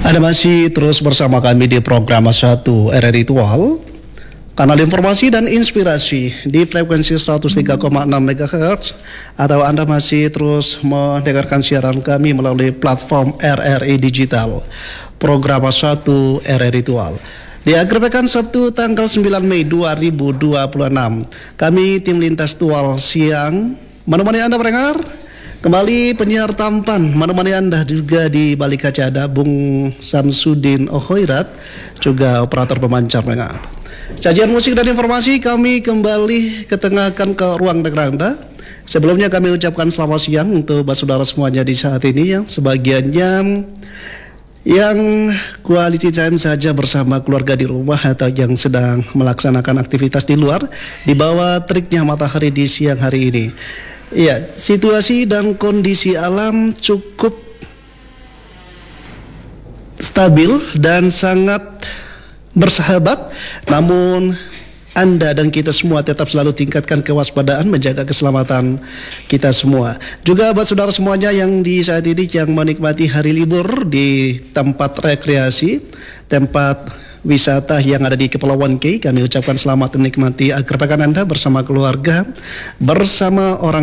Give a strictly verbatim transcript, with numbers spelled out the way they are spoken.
Anda masih terus bersama kami di program satu R R I Tual, kanal informasi dan inspirasi di frekuensi seratus tiga koma enam megahertz, atau Anda masih terus mendengarkan siaran kami melalui platform R R I Digital, program satu R R I Tual. Di akhir pekan Sabtu tanggal sembilan Mei dua ribu dua puluh enam, kami tim Lintas Tual Siang menemani Anda pendengar. Kembali penyiar tampan menemani Anda juga di balik kaca ada Bung Samsudin Ohoirat, juga operator pemancar pendengar. Sajian musik dan informasi kami kembali ketengahkan ke ruang dengar Anda. Sebelumnya kami ucapkan selamat siang untuk saudara semuanya di saat ini, yang sebagiannya yang quality time saja bersama keluarga di rumah atau yang sedang melaksanakan aktivitas di luar di bawah teriknya matahari di siang hari ini. Ya, situasi dan kondisi alam cukup stabil dan sangat bersahabat, namun Anda dan kita semua tetap selalu tingkatkan kewaspadaan, menjaga keselamatan kita semua. Juga buat saudara semuanya yang di saat ini yang menikmati hari libur di tempat rekreasi, tempat wisata yang ada di Kepulauan K, kami ucapkan selamat menikmati akhir pekan Anda bersama keluarga, bersama orang